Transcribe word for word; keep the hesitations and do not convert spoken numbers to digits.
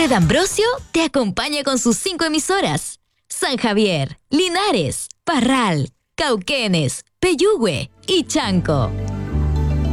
Ambrosio te acompaña con sus cinco emisoras: San Javier, Linares, Parral, Cauquenes, Peyúgue y Chanco.